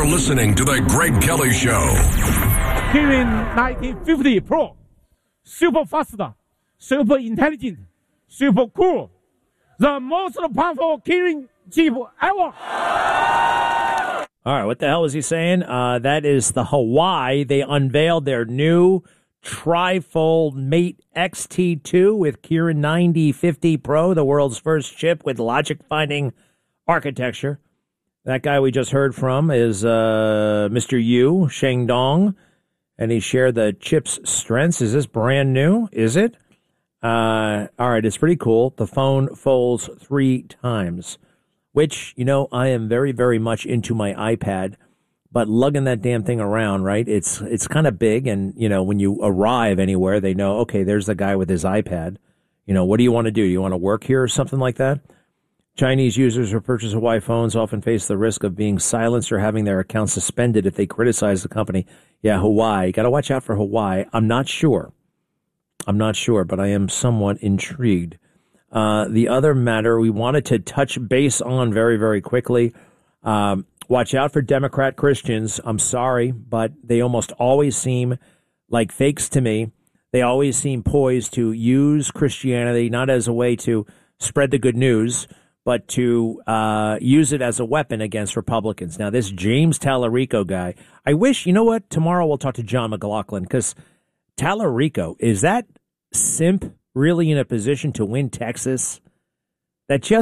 listening to The Greg Kelly Show. Kirin 1950 Pro. Super fast, super intelligent, super cool. The most powerful Kirin Jeep ever. All right, what the hell is he saying? That is the Hawaii. They unveiled their new Trifold Mate XT2 with Kirin 9050 Pro, the world's first chip with logic-finding architecture. That guy we just heard from is Mr. Yu Shengdong, and he shared the chip's strengths. Is this brand new? Is it? All right, it's pretty cool. The phone folds 3 times, which, you know, I am very, very much into my iPad, but lugging that damn thing around, right? It's kind of big, and, you know, when you arrive anywhere, they know, okay, there's the guy with his iPad. You know, what do you want to do? You want to work here or something like that? Chinese users who purchase Hawaii phones often face the risk of being silenced or having their account suspended if they criticize the company. Yeah, Hawaii. Got to watch out for Hawaii. I'm not sure, but I am somewhat intrigued. The other matter we wanted to touch base on very, very quickly. Watch out for Democrat Christians. I'm sorry, but they almost always seem like fakes to me. They always seem poised to use Christianity not as a way to spread the good news, but to use it as a weapon against Republicans. Now, this James Tallarico guy, I wish, you know what, tomorrow we'll talk to John McLaughlin, because Tallarico, is that simp really in a position to win Texas? That just